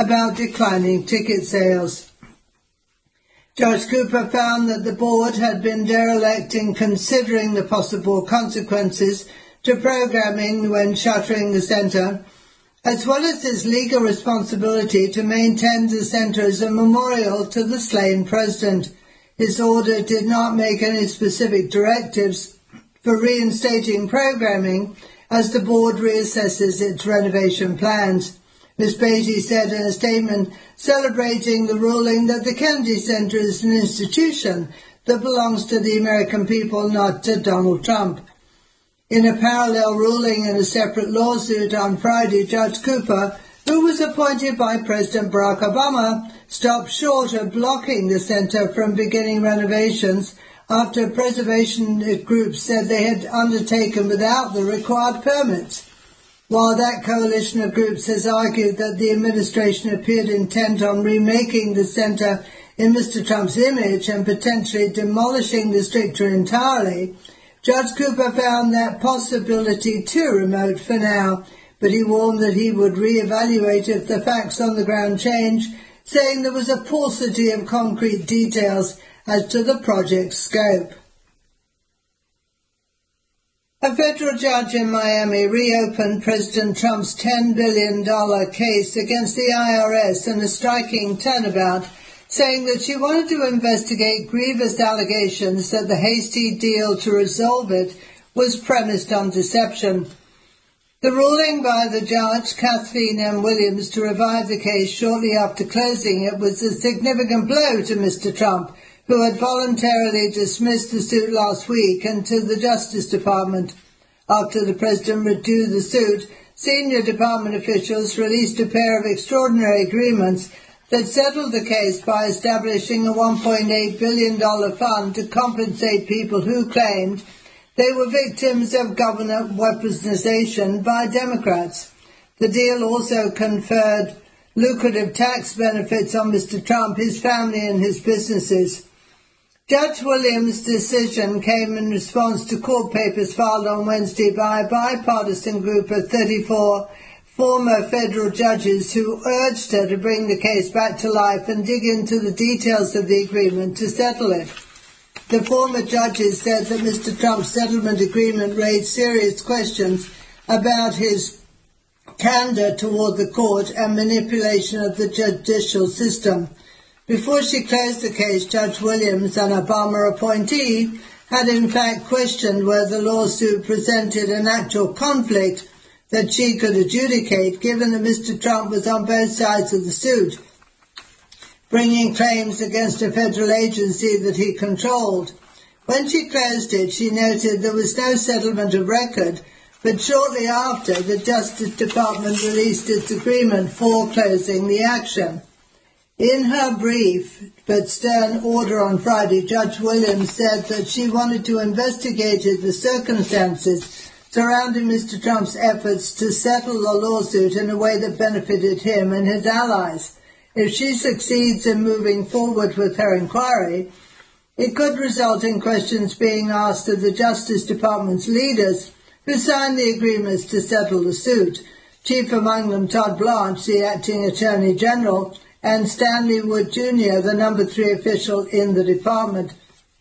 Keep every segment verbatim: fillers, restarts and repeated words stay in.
about declining ticket sales. Judge Cooper found that the board had been derelict in considering the possible consequences to programming when shuttering the centre, as well as his legal responsibility to maintain the centre as a memorial to the slain president. His order did not make any specific directives for reinstating programming as the board reassesses its renovation plans. Miz Beatty said in a statement celebrating the ruling that the Kennedy Center is an institution that belongs to the American people, not to Donald Trump. In a parallel ruling in a separate lawsuit on Friday, Judge Cooper, who was appointed by President Barack Obama, stopped short of blocking the center from beginning renovations after preservation groups said they had undertaken without the required permits. While that coalition of groups has argued that the administration appeared intent on remaking the center in Mister Trump's image and potentially demolishing the structure entirely, Judge Cooper found that possibility too remote for now, but he warned that he would re-evaluate if the facts on the ground change, saying there was a paucity of concrete details as to the project's scope. A federal judge in Miami reopened President Trump's ten billion dollars case against the I R S in a striking turnabout, saying that she wanted to investigate grievous allegations that the hasty deal to resolve it was premised on deception. The ruling by the judge, Kathleen M. Williams, to revive the case shortly after closing it was a significant blow to Mister Trump, who had voluntarily dismissed the suit last week, and to the Justice Department. After the president withdrew the suit, senior department officials released a pair of extraordinary agreements that settled the case by establishing a one point eight billion dollars fund to compensate people who claimed they were victims of government weaponization by Democrats. The deal also conferred lucrative tax benefits on Mister Trump, his family, and his businesses. Judge Williams' decision came in response to court papers filed on Wednesday by a bipartisan group of thirty-four former federal judges who urged her to bring the case back to life and dig into the details of the agreement to settle it. The former judges said that Mister Trump's settlement agreement raised serious questions about his candor toward the court and manipulation of the judicial system. Before she closed the case, Judge Williams, an Obama appointee, had in fact questioned whether the lawsuit presented an actual conflict that she could adjudicate, given that Mister Trump was on both sides of the suit, bringing claims against a federal agency that he controlled. When she closed it, she noted there was no settlement of record, but shortly after, the Justice Department released its agreement foreclosing the action. In her brief but stern order on Friday, Judge Williams said that she wanted to investigate the circumstances surrounding Mister Trump's efforts to settle the lawsuit in a way that benefited him and his allies. If she succeeds in moving forward with her inquiry, it could result in questions being asked of the Justice Department's leaders who signed the agreements to settle the suit, chief among them Todd Blanche, the acting Attorney General, and Stanley Wood Junior, the number three official in the department.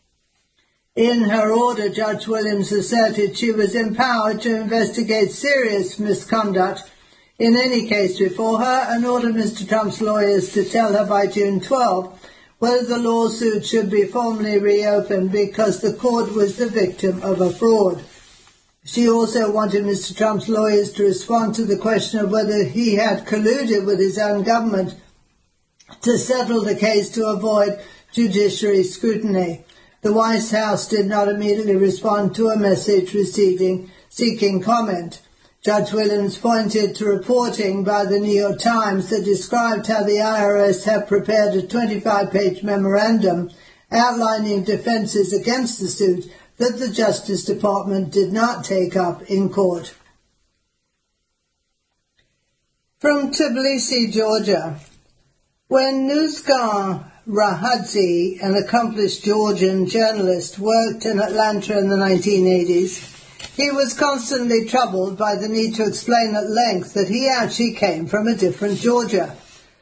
In her order, Judge Williams asserted she was empowered to investigate serious misconduct in any case before her and ordered Mister Trump's lawyers to tell her by June twelfth whether the lawsuit should be formally reopened because the court was the victim of a fraud. She also wanted Mister Trump's lawyers to respond to the question of whether he had colluded with his own government to settle the case to avoid judiciary scrutiny. The White House did not immediately respond to a message receiving, seeking comment. Judge Williams pointed to reporting by the New York Times that described how the I R S had prepared a twenty-five page memorandum outlining defenses against the suit that the Justice Department did not take up in court. From Tbilisi, Georgia. When Nusgar Rahadzi, an accomplished Georgian journalist, worked in Atlanta in the nineteen eighties, he was constantly troubled by the need to explain at length that he actually came from a different Georgia.